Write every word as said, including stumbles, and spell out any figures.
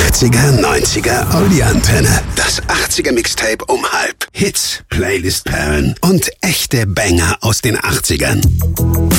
achtziger, neunziger, Audi Antenne. Das achtziger Mixtape um halb. Hits, Playlist-Perlen und echte Banger aus den achtzigern.